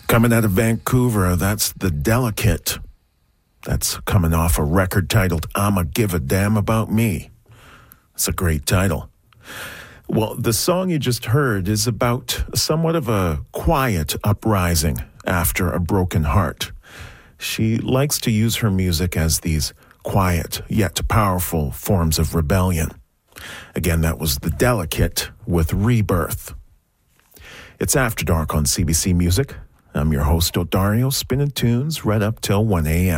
Coming out of Vancouver, that's The Delicate. That's coming off a record titled I'ma Give a Damn About Me. It's a great title. Well, the song you just heard is about somewhat of a quiet uprising after a broken heart. She likes to use her music as these quiet yet powerful forms of rebellion. Again, that was The Delicate with Rebirth. It's After Dark on CBC Music. I'm your host, Odario, spinning tunes right up till 1 a.m.